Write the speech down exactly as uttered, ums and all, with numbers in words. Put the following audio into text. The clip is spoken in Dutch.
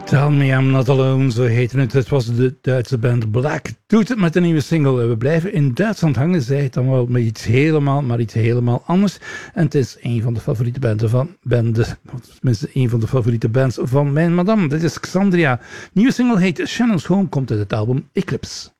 Tell Me I'm Not Alone, zo heette het. Het was de Duitse band Black. Doet het met een nieuwe single. We blijven in Duitsland hangen, zei het dan wel met iets helemaal, maar iets helemaal anders. En het is een van de favoriete bands van banden, tenminste een van de favoriete bands van mijn madame. Dit is Xandria. Nieuwe single heet Shannon's Home, komt uit het album Eclipse.